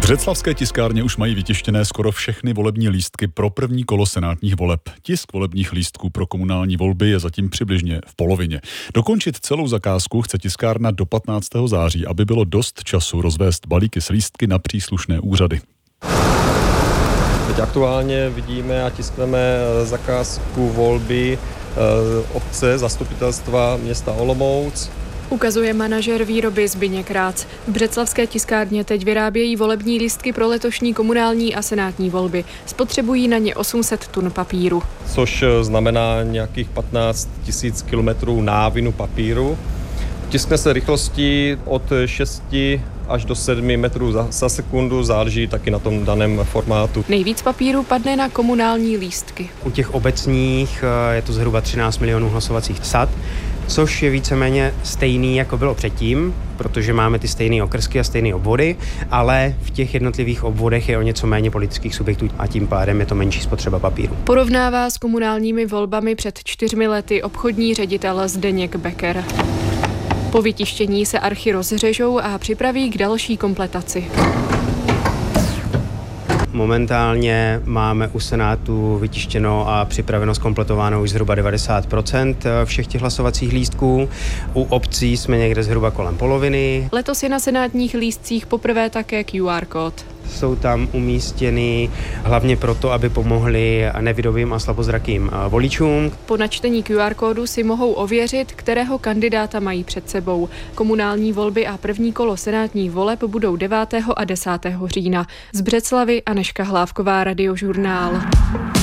břeclavské tiskárně už mají vytištěné skoro všechny volební lístky pro první kolo senátních voleb. Tisk volebních lístků pro komunální volby je zatím přibližně v polovině. Dokončit celou zakázku chce tiskárna do 15. září, aby bylo dost času rozvést balíky s lístky na příslušné úřady. Teď aktuálně vidíme a tiskneme zakázku volby obce, zastupitelstva města Olomouc. Ukazuje manažer výroby Zbyněk Rác. V břeclavské tiskárně teď vyrábějí volební lístky pro letošní komunální a senátní volby. Spotřebují na ně 800 tun papíru. Což znamená nějakých 15 000 kilometrů návinu papíru. Tiskne se rychlostí od 6 až do 7 metrů za sekundu, záleží taky na tom daném formátu. Nejvíc papíru padne na komunální lístky. U těch obecních je to zhruba 13 milionů hlasovacích sad, což je víceméně stejný, jako bylo předtím, protože máme ty stejné okrsky a stejné obvody, ale v těch jednotlivých obvodech je o něco méně politických subjektů a tím pádem je to menší spotřeba papíru. Porovnává s komunálními volbami před 4 lety obchodní ředitel Zdeněk Becker. Po vytištění se archy rozřežou a připraví k další kompletaci. Momentálně máme u Senátu vytištěno a připraveno zkompletováno už zhruba 90% všech těch hlasovacích lístků. U obcí jsme někde zhruba kolem poloviny. Letos je na senátních lístcích poprvé také QR kód. Jsou tam umístěny hlavně proto, aby pomohli nevidomým a slabozrakým voličům. Po načtení QR kódu si mohou ověřit, kterého kandidáta mají před sebou. Komunální volby a první kolo senátních voleb budou 9. a 10. října. Z Břeclavy Anežka Hlávková, Radiožurnál.